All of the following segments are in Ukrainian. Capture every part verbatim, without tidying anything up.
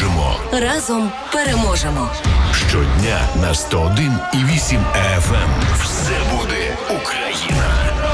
переможемо. Разом переможемо. Щодня на сто один і вісім еф ем. Все буде Україна.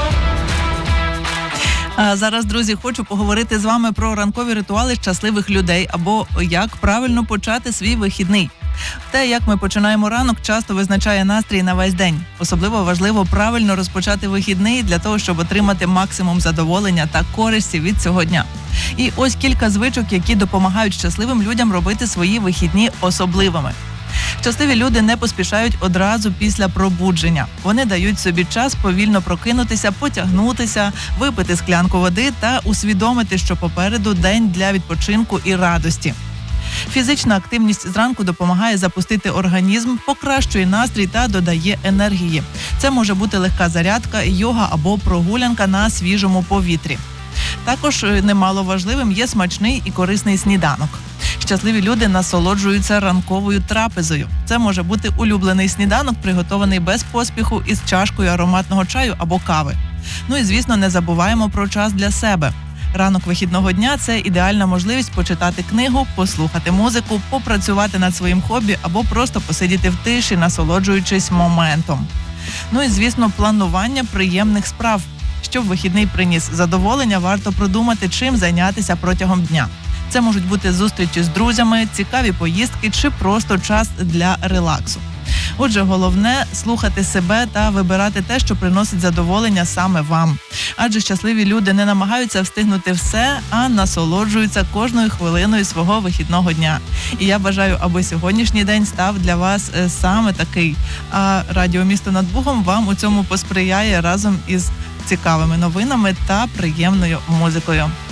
А зараз, друзі, хочу поговорити з вами про ранкові ритуали щасливих людей або як правильно почати свій вихідний. Те, як ми починаємо ранок, часто визначає настрій на весь день. Особливо важливо правильно розпочати вихідний для того, щоб отримати максимум задоволення та користі від цього дня. І ось кілька звичок, які допомагають щасливим людям робити свої вихідні особливими. Щасливі люди не поспішають одразу після пробудження. Вони дають собі час повільно прокинутися, потягнутися, випити склянку води та усвідомити, що попереду день для відпочинку і радості. Фізична активність зранку допомагає запустити організм, покращує настрій та додає енергії. Це може бути легка зарядка, йога або прогулянка на свіжому повітрі. Також немало важливим є смачний і корисний сніданок. Щасливі люди насолоджуються ранковою трапезою. Це може бути улюблений сніданок, приготований без поспіху із чашкою ароматного чаю або кави. Ну і, звісно, не забуваємо про час для себе. Ранок вихідного дня – це ідеальна можливість почитати книгу, послухати музику, попрацювати над своїм хобі або просто посидіти в тиші, насолоджуючись моментом. Ну і, звісно, планування приємних справ. Щоб вихідний приніс задоволення, варто продумати, чим зайнятися протягом дня. Це можуть бути зустрічі з друзями, цікаві поїздки чи просто час для релаксу. Отже, головне – слухати себе та вибирати те, що приносить задоволення саме вам. Адже щасливі люди не намагаються встигнути все, а насолоджуються кожною хвилиною свого вихідного дня. І я бажаю, аби сьогоднішній день став для вас саме такий. А Радіо «Місто над Богом» вам у цьому посприяє разом із цікавими новинами та приємною музикою.